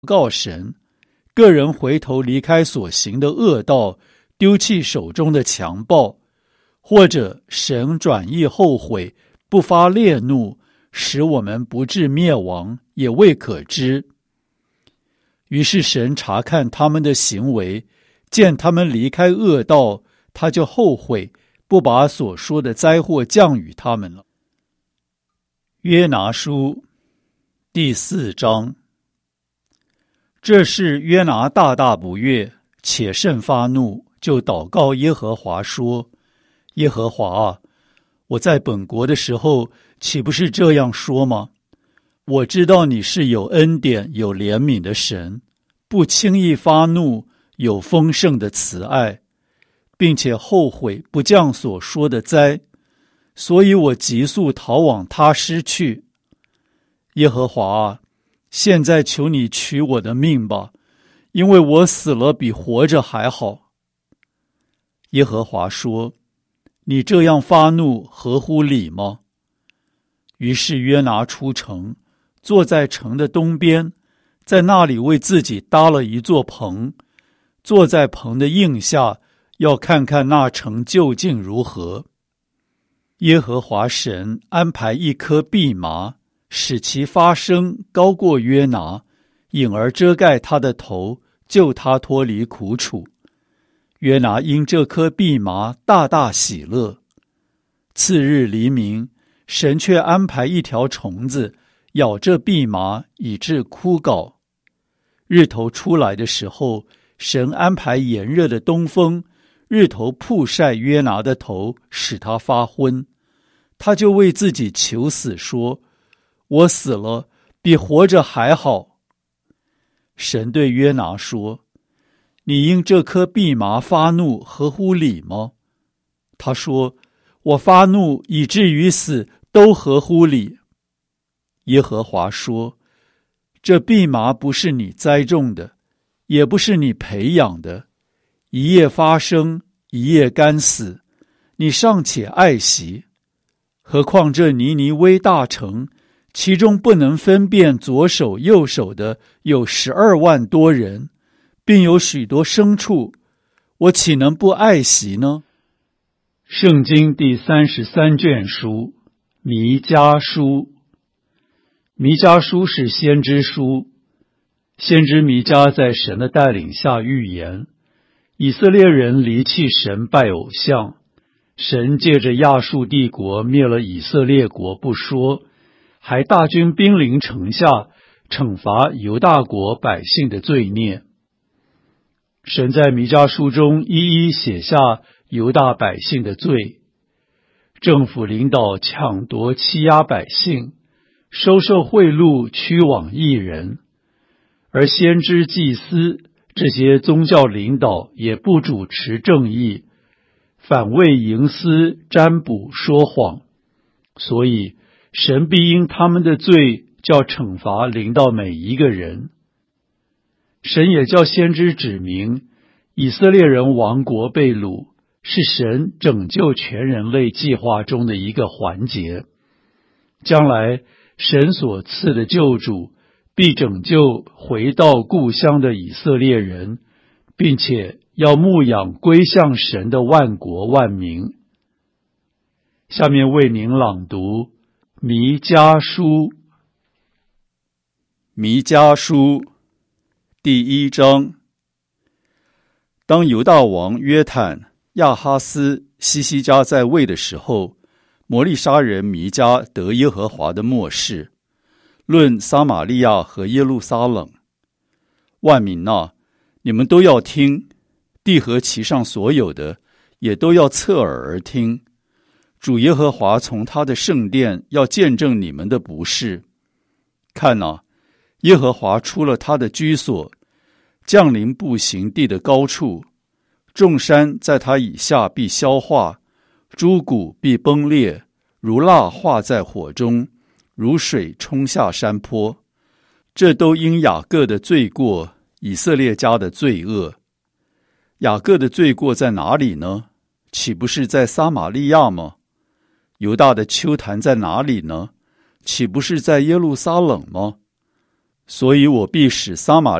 告神，个人回头离开所行的恶道，丢弃手中的强暴，或者神转意后悔，不发烈怒，使我们不致灭亡，也未可知。于是神查看他们的行为，见他们离开恶道，他就后悔，不把所说的灾祸降与他们了。约拿书第4章。这事约拿大大不悦，且甚发怒，就祷告耶和华说：耶和华啊，我在本国的时候，岂不是这样说吗？我知道你是有恩典、有怜悯的神，不轻易发怒，有丰盛的慈爱，并且后悔不降所说的灾，所以我急速逃往他施去。耶和华啊，现在求你取我的命吧，因为我死了比活着还好。耶和华说：你这样发怒合乎理吗？于是约拿出城，坐在城的东边，在那里为自己搭了一座棚，坐在棚的荫下，要看看那城究竟如何。耶和华神安排一棵蓖麻，使其发声高过约拿，引而遮盖他的头，救他脱离苦楚。约拿因这棵蓖麻大大喜乐。次日黎明，神却安排一条虫子咬这蓖麻，以致枯槁。日头出来的时候，神安排炎热的东风，日头曝晒约拿的头，使他发昏。他就为自己求死，说：我死了比活着还好。神对约拿说：你因这棵蓖麻发怒合乎理吗？他说：我发怒以至于死都合乎理。耶和华说：这蓖麻不是你栽种的，也不是你培养的，一夜发生，一夜干死，你尚且爱惜。何况这尼尼微大城，其中不能分辨左手右手的有12万多人，并有许多牲畜，我岂能不爱惜呢？圣经第33卷书，弥迦书。弥迦书是先知书，先知弥迦在神的带领下预言，以色列人离弃神拜偶像，神借着亚述帝国灭了以色列国不说，还大军兵临城下，惩罚犹大国百姓的罪孽。神在弥迦书中一一写下犹大百姓的罪，政府领导抢夺欺压百姓，收受贿赂屈枉义人，而先知祭司这些宗教领导也不主持正义，反为营私占卜说谎，所以神必因他们的罪叫惩罚临到每一个人。神也叫先知指明，以色列人亡国被掳是神拯救全人类计划中的一个环节。将来神所赐的救主必拯救回到故乡的以色列人，并且要牧养归向神的万国万民。下面为您朗读弥迦书。弥迦书第1章。当犹大王约坦、亚哈斯、西西家在位的时候，摩利沙人弥迦得耶和华的默示，论撒玛利亚和耶路撒冷。万民啊，你们都要听，地和其上所有的也都要侧耳而听。主耶和华从他的圣殿要见证你们的不是。看啊，耶和华出了他的居所，降临步行地的高处，众山在他以下必消化，诸谷必崩裂，如蜡化在火中，如水冲下山坡。这都因雅各的罪过，以色列家的罪恶。雅各的罪过在哪里呢？岂不是在撒玛利亚吗？犹大的丘坛在哪里呢？岂不是在耶路撒冷吗？ 所以我必使撒玛